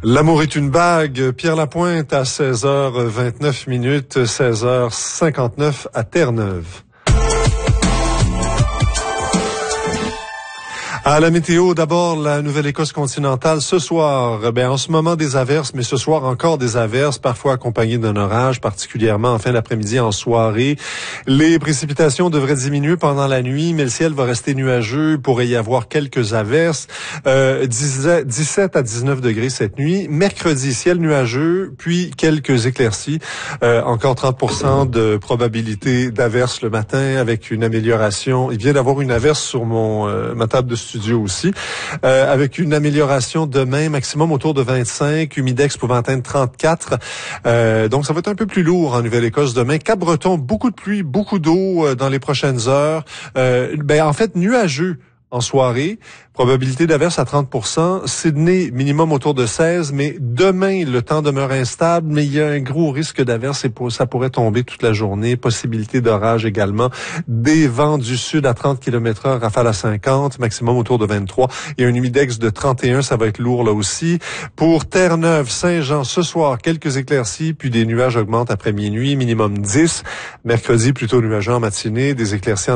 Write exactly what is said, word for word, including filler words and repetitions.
L'amour est une bague. Pierre Lapointe à seize heures vingt-neuf minutes, seize heures cinquante-neuf à Terre-Neuve. À la météo, d'abord, la Nouvelle-Écosse continentale. Ce soir, ben, en ce moment, des averses, mais ce soir, encore des averses, parfois accompagnées d'un orage, particulièrement en fin d'après-midi, en soirée. Les précipitations devraient diminuer pendant la nuit, mais le ciel va rester nuageux. Il pourrait y avoir quelques averses. Euh, dix-sept à dix-neuf degrés cette nuit. Mercredi, ciel nuageux, puis quelques éclaircies. Euh, encore trente pour cent de probabilité d'averses le matin, avec une amélioration. Il vient d'avoir une averse sur mon euh, ma table de studio aussi, euh, avec une amélioration demain, maximum autour de vingt-cinq, humidex pouvant atteindre trente-quatre. Euh, donc, ça va être un peu plus lourd en Nouvelle-Écosse demain. Cap-Breton, beaucoup de pluie, beaucoup d'eau euh, dans les prochaines heures. Euh, ben, en fait, nuageux en soirée. Probabilité d'averse à trente pour cent. Sydney, minimum autour de seize, mais demain, le temps demeure instable, mais il y a un gros risque d'averse et ça pourrait tomber toute la journée. Possibilité d'orage également. Des vents du sud à trente kilomètres heure, rafale à cinquante, maximum autour de vingt-trois. Et un humidex de trente et un, ça va être lourd là aussi. Pour Terre-Neuve, Saint-Jean, ce soir, quelques éclaircies, puis des nuages augmentent après minuit, minimum dix. Mercredi, plutôt nuageux en matinée, des éclaircies en